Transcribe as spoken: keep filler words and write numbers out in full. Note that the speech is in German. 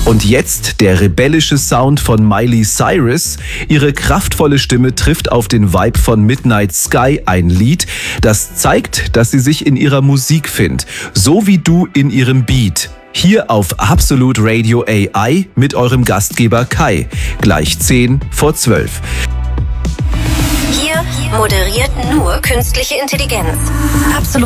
Und jetzt der rebellische Sound von Miley Cyrus. Ihre kraftvolle Stimme trifft auf den Vibe von Midnight Sky, ein Lied, das zeigt, dass sie sich in ihrer Musik findet, so wie du in ihrem Beat. Hier auf Absolute Radio A I mit eurem Gastgeber Kai. Gleich zehn vor zwölf. Hier moderiert nur künstliche Intelligenz. Absolut.